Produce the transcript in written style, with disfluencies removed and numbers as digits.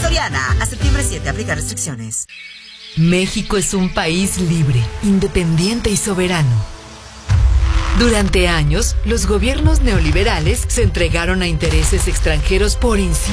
Soriana, a septiembre 7, aplica restricciones. México es un país libre, independiente y soberano. Durante años, los gobiernos neoliberales se entregaron a intereses extranjeros por encima